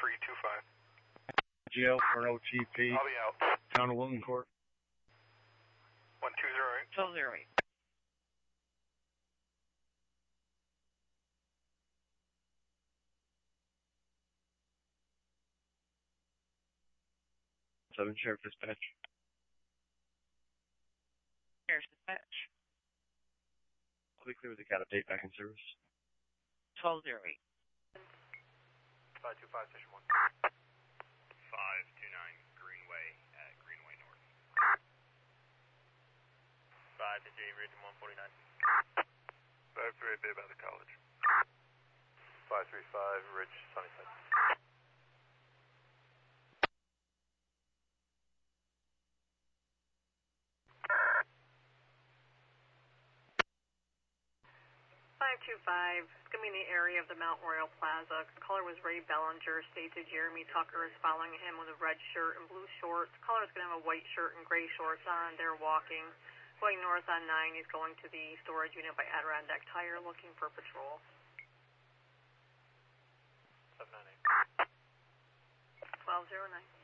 325. Jail for an OTP. I'll be out. Town of Wilton Court. 1208. 1208. Sheriff Dispatch. Sheriff's Dispatch. Quickly with the cat update back in service. 1208. 525, Station 1. 529 Greenway at Greenway North. 558 Ridge 149. 538 Bay by the college. 535 Ridge, Sunnyside. It's going to be in the area of the Mount Royal Plaza. Caller was Ray Bellinger. Stated Jeremy Tucker is following him with a red shirt and blue shorts. Caller is going to have a white shirt and gray shorts on. They're walking. Going north on 9. He's going to the storage unit by Adirondack Tire looking for patrol. 798. 1209.